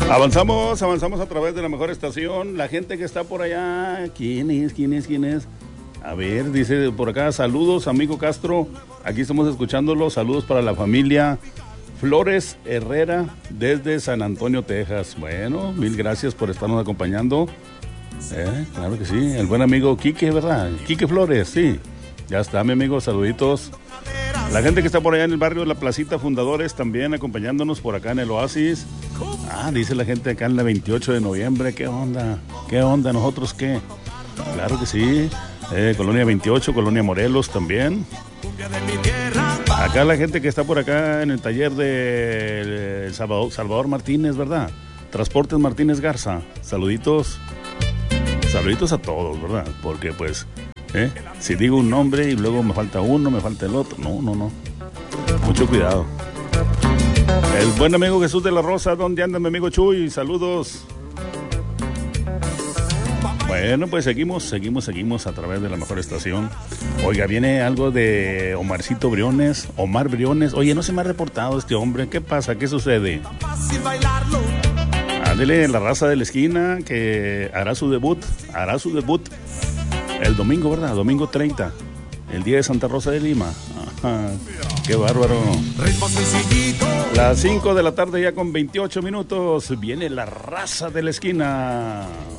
Avanzamos a través de la mejor estación. La gente que está por allá, ¿quién es? A ver, dice por acá, saludos, amigo Castro. Aquí estamos escuchándolo. Saludos para la familia Flores Herrera desde San Antonio, Texas. Bueno, mil gracias por estarnos acompañando. Claro que sí. El buen amigo Quique, ¿verdad? Quique Flores, sí. Ya está, mi amigo, saluditos. La gente que está por allá en el barrio de la Placita Fundadores también acompañándonos por acá en el Oasis. Dice la gente acá en la 28 de noviembre, ¿qué onda? ¿Nosotros qué? Claro que sí. Colonia 28, Colonia Morelos también. Acá la gente que está por acá en el taller de Salvador Martínez, ¿verdad? Transportes Martínez Garza. Saluditos a todos, ¿verdad? Porque pues, si digo un nombre y luego me falta uno, me falta el otro. No. Mucho cuidado. El buen amigo Jesús de la Rosa, ¿dónde anda mi amigo Chuy? Saludos. Bueno, pues seguimos a través de la mejor estación. Oiga, viene algo de Omar Briones. Oye, no se me ha reportado este hombre. ¿Qué pasa? ¿Qué sucede? Ándele, la raza de la esquina que hará su debut el domingo, ¿verdad? Domingo 30, el día de Santa Rosa de Lima. Ajá, qué bárbaro. Las 5 de la tarde ya con 28 minutos. Viene la raza de la esquina.